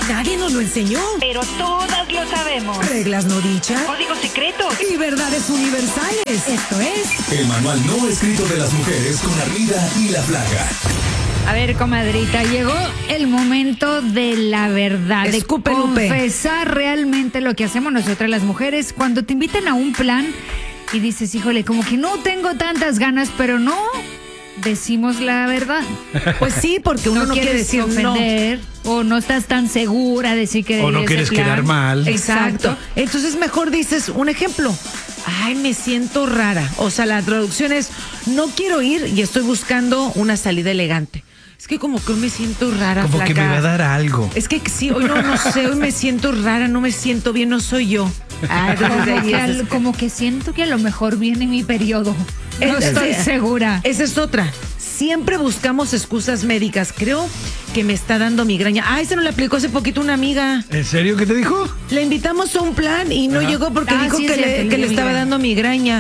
Nadie nos lo enseñó. Pero todas lo sabemos. Reglas no dichas. Códigos secretos. Y verdades universales. Esto es El manual no escrito de las mujeres con Armida y la Flaca. A ver, comadrita, llegó el momento de la verdad, Escupe, de Lupe. confesar realmente lo que hacemos nosotras las mujeres cuando te invitan a un plan y dices, híjole, como que no tengo tantas ganas, pero no decimos la verdad. Pues sí, porque uno no quiere quieres decir ofender o no estás tan segura de decir que O no quieres quedar mal. no. Exacto. Entonces mejor dices un ejemplo. Ay, me siento rara. O sea, la traducción es, no quiero ir y estoy buscando una salida elegante. Es que como que hoy me siento rara, Como flaca. que me va a dar algo. Es que sí, hoy no sé, hoy me siento rara, no me siento bien, no soy yo. Ah, entonces Como ahí que, es- como que siento que a lo mejor viene mi periodo. No estoy segura. Esa es otra. Siempre buscamos excusas médicas. Creo que me está dando migraña. Ay, se nos le aplicó hace poquito una amiga. ¿En serio qué te dijo? La invitamos a un plan y no llegó porque dijo sí, que, es cierto, le, le que dio le estaba migraña. dando migraña.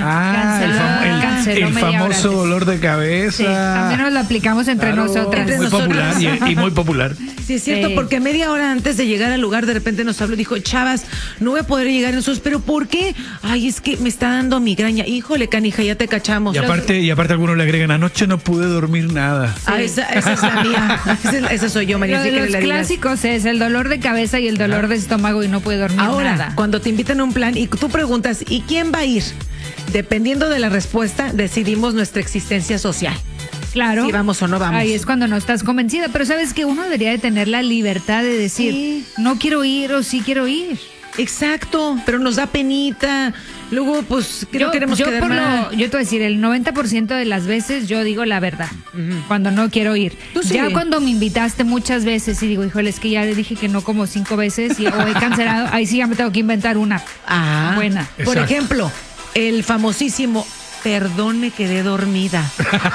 Canceló el media hora famoso antes. dolor de cabeza. Sí, también nos lo aplicamos entre Claro, nosotras. Entre muy nosotras. popular y muy popular. Sí, es cierto, Sí. porque media hora antes de llegar al lugar de repente nos habló y dijo, chavas, no voy a poder llegar nosotros, pero ¿por qué? Ay, es que me está dando migraña. Híjole, canija, ya te cachamos. Y aparte algunos le agregan, anoche no pude dormir nada. Ah, esa es la mía. Esa soy yo, María. Lo sí de que los le digas. clásicos es el dolor de cabeza y el dolor de estómago y no puede dormir Ahora, nada. cuando te invitan a un plan y tú preguntas, ¿y quién va a ir? Dependiendo de la respuesta, decidimos nuestra existencia social. Claro. Si vamos o no vamos. Ahí es cuando no estás convencida. Pero sabes que uno debería de tener la libertad de decir, Sí. no quiero ir o sí quiero ir. Exacto, pero nos da penita. Luego, pues, que no queremos quedar mal. Yo te voy a decir, el 90% de las veces yo digo la verdad, cuando no quiero ir. Tú sí. Ya cuando me invitaste muchas veces y digo, híjole, es que ya le dije que no como 5 veces o he cancelado, ahí sí ya me tengo que inventar una buena. Por Exacto. ejemplo, el famosísimo, perdón, me quedé dormida.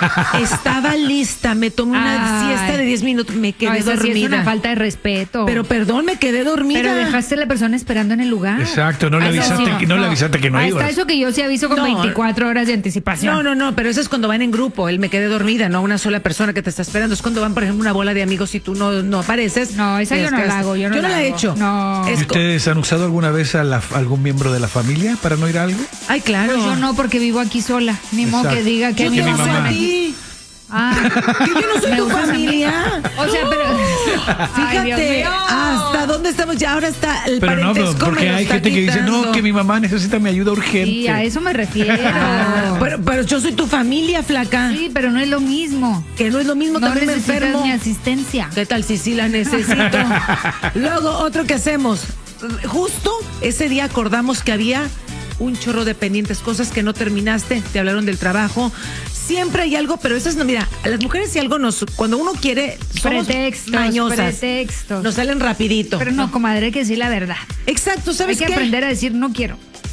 Estaba lista, me tomé una Ay. siesta de 10 minutos, me No, quedé esa sí dormida. es una falta de respeto. Pero perdón, me quedé dormida. Pero dejaste a la persona esperando en el lugar. Exacto, no le Eso avisaste, sí. no le avisaste que no Ahí está ibas. eso que yo sí aviso con No. 24 horas de anticipación. No, pero eso es cuando van en grupo. Él me quedé dormida, no una sola persona que te está esperando. Es cuando van, por ejemplo, una bola de amigos y tú no apareces. No, esa yo Es no que la hago, yo no la he hago. hecho. No. Es ¿Y ustedes han usado alguna vez a algún miembro de la familia para no ir a algo? Ay, claro. Pues yo no, porque vivo aquí sola. Ni modo que Exacto. diga que Yo mi te mi amo mamá. a ti. Ah, Que yo no soy me tu gustan a mí. familia. O sea, pero. Ay, Dios Fíjate, mío. ¿hasta dónde estamos? Ya ahora está el Pero no, parentesco. porque me lo hay está gente que dice, no, quitando. que mi mamá necesita mi ayuda urgente. Sí, a eso me refiero. Pero yo soy tu familia, flaca. Sí, pero no es lo mismo. Que no es lo mismo, No también me necesitas enfermo. mi asistencia. ¿Qué tal si sí la necesito? Luego, otro que hacemos. Justo ese día acordamos que había un chorro de pendientes, cosas que no terminaste, te hablaron del trabajo. Siempre hay algo, pero eso es, no, mira, a las mujeres si algo cuando uno quiere, somos Pretextos, mañosas. pretextos. Nos salen rapidito. Pero no, comadre, hay que decir la verdad. Exacto, Hay ¿sabes que qué? aprender a decir no quiero.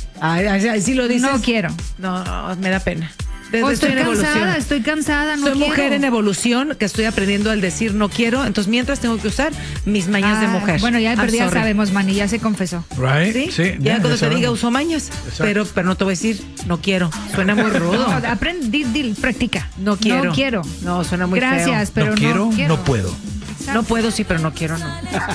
Ay, sí lo dices. No quiero. No, me da pena. O estoy en evolución. cansada, no Soy quiero. mujer en evolución que estoy aprendiendo al decir no quiero, entonces mientras tengo que usar mis mañas de Ah, mujer. Bueno, ya de I'm perdida sorry. sabemos, Manny, ya se confesó. Right? ¿Sí? Ya cuando te sabemos. diga uso mañas, Exacto. pero no te voy a decir no quiero, suena muy rudo. No, aprende, practica. No quiero. No quiero. No, suena muy Gracias, feo. pero no quiero, no puedo. No puedo, sí, pero no quiero, no.